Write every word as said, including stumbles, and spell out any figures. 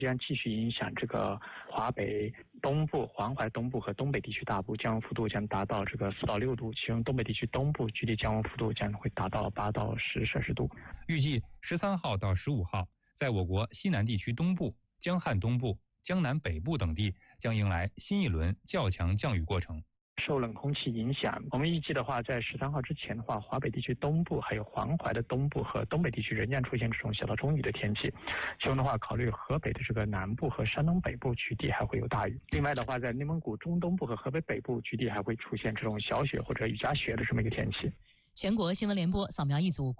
将继续影响这个华北东部、黄淮东部和东北地区大部，降温幅度将达到这个四到六度，其中东北地区东部局地降温幅度将会达到八到十摄氏度。 预计十三号到十五号，在我国西南地区东部、江汉东部、江南北部等地将迎来新一轮较强降雨过程。 受冷空气影响，我们预计的话，在十三号之前的话，华北地区东部还有黄淮的东部和东北地区仍将出现这种小到中雨的天气。其中的话，考虑河北的这个南部和山东北部局地还会有大雨。另外的话，在内蒙古中东部和河北北部局地还会出现这种小雪或者雨夹雪的这么一个天气。 全国新闻联播扫描一组